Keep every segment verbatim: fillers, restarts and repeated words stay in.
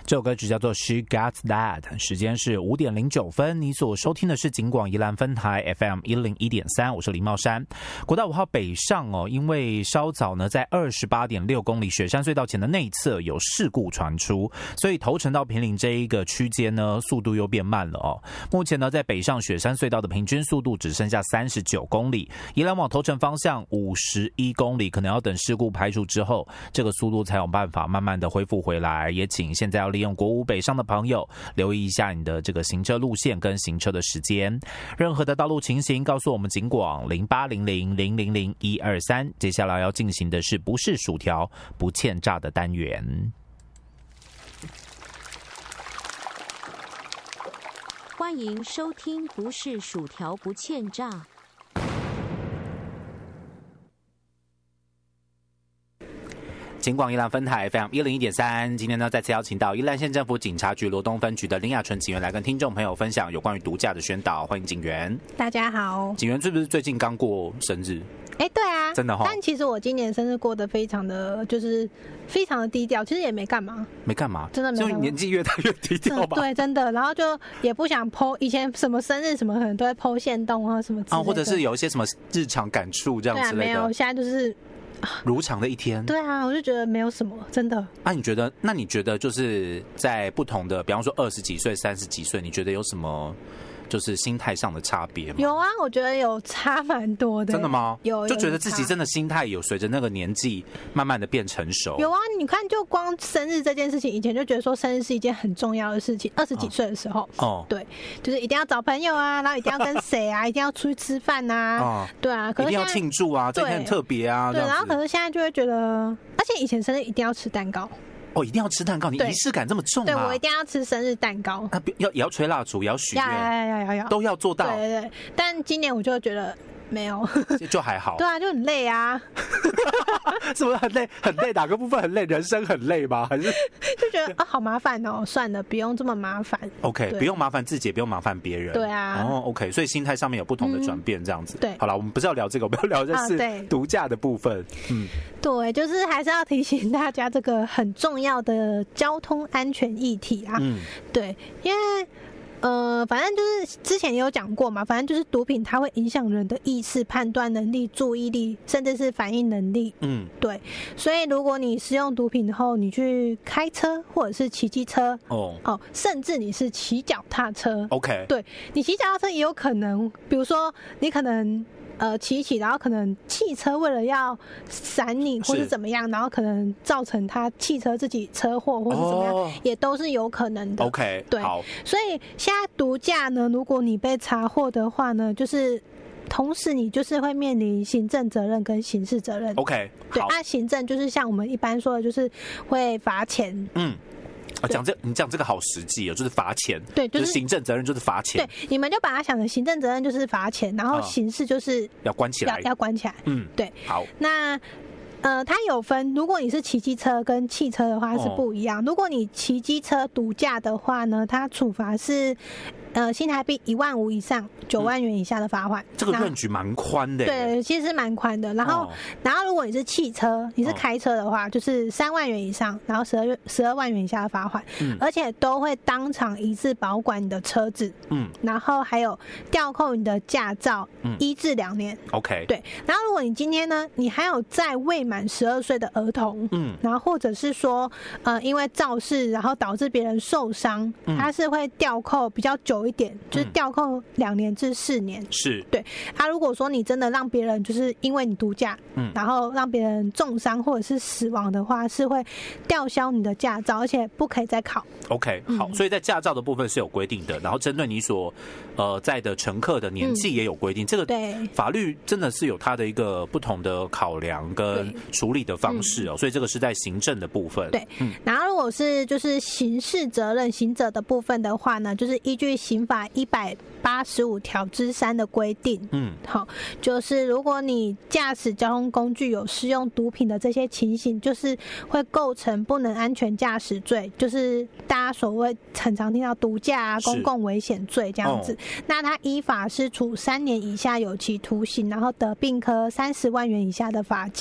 这首歌曲叫做 She Got That， 时间是五点零九分。你所收听的是警广宜兰分台 F M 一零一点三，我是林茂山。国道五号北上哦，因为稍早呢，在二十八点六公里雪山隧道前的内侧有事故传出，所以头城到坪林这一个区间呢，速度又变慢了哦。目前呢，在北上雪山隧道的平均速度只剩下三十九公里，宜兰往头城方向五十一公里，可能要等事故排除之后，这个速度才有办法慢慢的恢复回来。也请现在要利用国五北上的朋友留意一下你的这个行车路线跟行车的时间。任何的道路情形告诉我们警广零八零零零零零一二三。接下来要进行的是不是薯条不欠炸的单元。 欢迎收听不是薯条不欠炸。 警广宜兰分台 F M 一零一点三，今天呢再次邀请到宜兰县政府警察局罗东分局的林雅纯警员来跟听众朋友分享有关于毒驾的宣导。欢迎警员。 大家好。 警员是不是最近刚过生日？ 哎、欸，对啊， 真的齁。 但其实我今年生日过得非常的，就是非常的低调，其实也没干嘛， 没干嘛， 真的没干嘛。 就年纪越大越低调吧、 嗯。对，真的。然后就也不想 po， 以前什么生日什么可能都会 po 限动啊什么之类的，啊， 或者是有一些什么日常感触这样之类的。 对啊，没有，现在就是。 如常的一天。 对啊，我就觉得没有什么，真的。 啊，你觉得？那你觉得就是在不同的，比方说二十几岁、三十几岁，你觉得有什么就是心态上的差别吗？ 有啊，我觉得有差蛮多的。 真的吗？ 有， 就觉得自己真的心态有随着那个年纪慢慢的变成熟。 有啊，你看，就光生日这件事情，以前就觉得说生日是一件很重要的事情。二十几岁的时候，哦，对，就是一定要找朋友啊，然后一定要跟谁啊，一定要出去吃饭啊，哦，对啊，可是一定要庆祝啊，这天很特别啊， 对，然后可是现在就会觉得，而且以前生日一定要吃蛋糕。 哦，一定要吃蛋糕，你仪式感这么重啊？ 对，我一定要吃生日蛋糕。 那要也要吹蜡烛，也要许愿， 要要要要， 都要做到。 对对对，但今年我就觉得没有， 就还好。 对啊，就很累啊。 是不是很累？很累，哪个部分很累？人生很累吗？还是就觉得啊，好麻烦哦，算了，不用这么麻烦。 OK， 不用麻烦自己，也不用麻烦别人。 对啊。 哦 ，OK， 所以心态上面有不同的转变，这样子。 嗯、对。 好了，我们不是要聊这个，我们要聊的是毒驾的部分。嗯， 对，就是还是要提醒大家这个很重要的交通安全议题啊。嗯，对，因为。呃，反正就是之前也有讲过嘛，反正就是毒品它会影响人的意识、判断能力、注意力，甚至是反应能力。嗯，对。所以如果你使用毒品后，你去开车或者是骑机车，哦哦，甚至你是骑脚踏车 ，OK， 对，你骑脚踏车也有可能，比如说你可能。呃，骑一骑，然后可能汽车为了要闪你，或是怎么样，然后可能造成他汽车自己车祸，或是怎么样，哦、也都是有可能的。 OK， 对，好。所以现在毒驾呢，如果你被查获的话呢，就是同时你就是会面临行政责任跟刑事责任。 OK， 对，那、啊、行政就是像我们一般说的，就是会罚钱。嗯。 啊，讲这你讲这个好实际哦，就是罚钱， 对， 就是、就是行政责任就是罚钱， 对，你们就把它想成行政责任就是罚钱，然后刑事就是、 嗯、要关起来， 要要关起来，嗯，对， 好， 那。呃，它有分，如果你是骑机车跟汽车的话是不一样。哦、如果你骑机车毒驾的话呢，它处罚是呃新台币一万五以上九万元以下的罚款。 嗯、这个认知蛮宽的。 对，其实是蛮宽的。然后，哦、然后如果你是汽车，你是开车的话，哦、就是三万元以上，然后十二十二万元以下的罚款，嗯，而且都会当场一次保管你的车子，嗯，然后还有吊扣你的驾照，嗯，一至两年。 OK， 对。然后如果你今天呢，你还有在未满十二岁的儿童，嗯，然后或者是说，呃，因为肇事然后导致别人受伤，嗯，他是会吊扣比较久一点，就是吊扣两年至四年。 是， 对。啊，如果说你真的让别人就是因为你毒驾，嗯，然后让别人重伤或者是死亡的话，是会吊销你的驾照，而且不可以再考。 OK， 好，嗯，所以在驾照的部分是有规定的，然后针对你所呃在的乘客的年纪也有规定，嗯，这个对法律真的是有它的一个不同的考量跟处理的方式哦，嗯，所以这个是在行政的部分。 对，嗯，然后如果是就是刑事责任刑责的部分的话呢，就是依据刑法一百八十五条之三的规定，嗯，好，就是如果你驾驶交通工具有使用毒品的这些情形，就是会构成不能安全驾驶罪，就是大家所谓很常听到毒驾啊、公共危险罪这样子。哦，那他依法是处三年以下有期徒刑，然后得并科三十万元以下的罚金。 OK。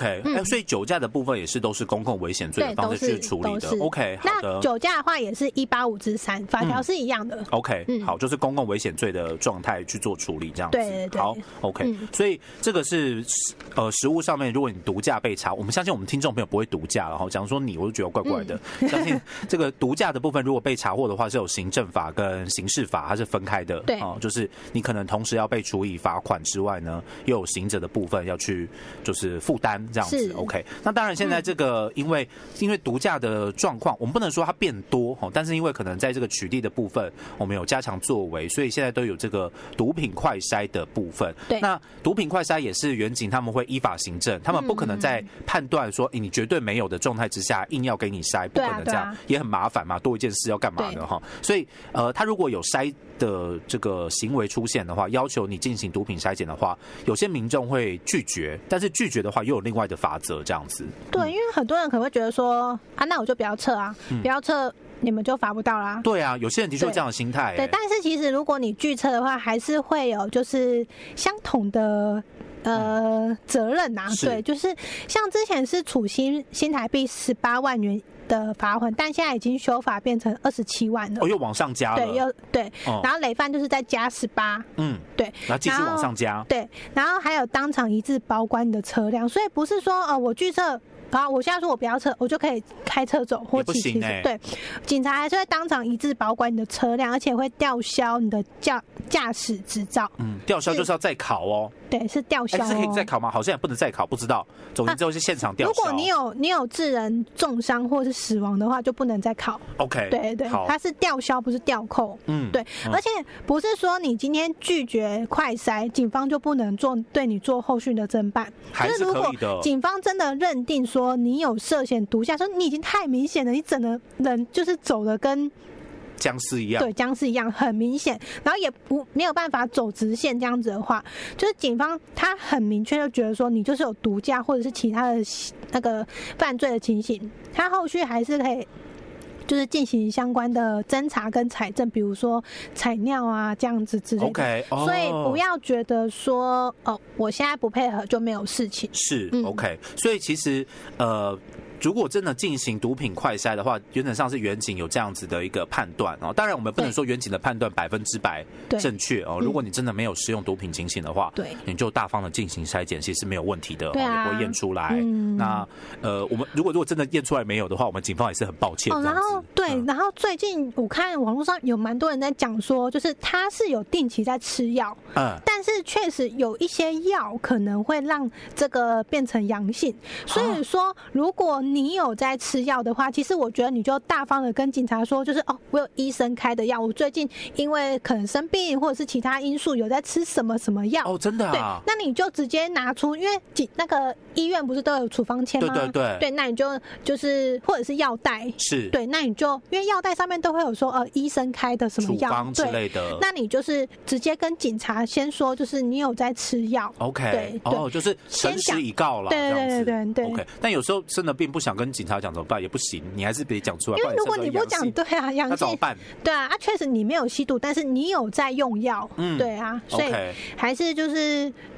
OK， 嗯、所以酒驾的部分也是都是公共危险罪的方式去处理的。OK， 好的。 那酒驾的话也是一八五之三，法条是一样的。 嗯、OK，、嗯、好，就是公共危险罪的状态去做处理，这样子。 对对对。 好 ，OK，、嗯、所以这个是呃实务上面，如果你毒驾被查，我们相信我们听众朋友不会毒驾，然后讲说你，我就觉得怪怪的。嗯、相信这个毒驾的部分，如果被查获的话，是有行政法跟刑事法，它是分开的。 对， 哦、呃，就是你可能同时要被处以罚款之外呢，又有刑责的部分要去就是负担这样子。OK， 那当然现在这个、嗯、因为因为毒驾的状况，我们不能说它变多哦，但是因为可能在这个取缔的部分，我们有加强作为，所以现在都有这个毒品快筛的部分。 对， 那毒品快筛也是远警他们会依法行政，他们不可能在判断说、欸、你绝对没有的状态之下硬要给你筛，不可能这样，啊啊、也很麻烦嘛，多一件事要干嘛呢哈？所以呃，他如果有筛的这个行为出现的话，要求你进行毒品筛检的话，有些民众会拒绝，但是拒绝的话又有另外的法则这样子。 对，因为很多人可能会觉得说啊，那我就不要测啊，嗯、不要测。你们就罚不到啦。 对啊，有些人的确有这样的心态、欸。 对，但是其实如果你拒测的话，还是会有就是相同的呃、嗯、责任呐、啊。对，就是像之前是处新新台币十八万元的罚款，但现在已经修法变成二十七万了。 哦，又往上加了。 对，又对、哦，然后累犯就是再加十八。嗯，对， 然后继续往上加。 对，然后还有当场一致包关你的车辆，所以不是说哦、呃、我拒测。然后我现在说我不要测，我就可以开车走或骑骑车。 欸、 对，警察还是会当场一致保管你的车辆，而且会吊销你的驾驾驶执照。 嗯，吊销就是要再考哦。 对，是吊销、哦。 是可以再考吗？好像也不能再考，不知道。总之就是现场吊销、啊。 如果你有你有致人重伤或是死亡的话，就不能再考。 OK。 对对，它是吊销，不是吊扣。嗯，对，嗯、而且不是说你今天拒绝快筛，警方就不能做对你做后续的侦办。 还是可以的。就是如果警方真的认定说。说你有涉嫌毒驾，说你已经太明显了，你整个人就是走的跟僵尸一样， 对，僵尸一样，很明显，然后也不没有办法走直线，这样子的话，就是警方他很明确就觉得说你就是有毒驾或者是其他的那个犯罪的情形，他后续还是可以。就是进行相关的侦查跟采证，比如说采尿啊这样子之类的。 OK， oh. 所以不要觉得说哦，我现在不配合就没有事情。 是、嗯、OK， 所以其实呃。如果真的进行毒品快筛的话，原则上是远警有这样子的一个判断哦。当然，我们不能说远警的判断百分之百正确哦。如果你真的没有使用毒品情形的话，对，你就大方的进行筛检，其实是没有问题的，对啊、也不会验出来。嗯、那呃，我们如果如果真的验出来没有的话，我们警方也是很抱歉。哦， 然后对、嗯，然后最近我看网络上有蛮多人在讲说，就是他是有定期在吃药，嗯，但是确实有一些药可能会让这个变成阳性，所以说如果你有在吃药的话，其实我觉得你就大方的跟警察说，就是哦，我有医生开的药，我最近因为可能生病或者是其他因素有在吃什么什么药。 哦，真的啊？ 对，那你就直接拿出，因为那个医院不是都有处方签吗？ 对对对。 对，那你就就是或者是药袋， 是对， 那你就因为药袋上面都会有说呃医生开的什么药处方之类的， 那你就是直接跟警察先说，就是你有在吃药。 OK， 对， 哦，就是诚实以告了， 对对对对对。 OK， 但有时候真的并不想跟警察讲怎么办，也不行，你还是得讲出来。 因为如果你不讲，对啊，阳性， 那怎么办？ 对啊，啊，确实你没有吸毒，但是你有在用药，嗯，对啊，所以还是就是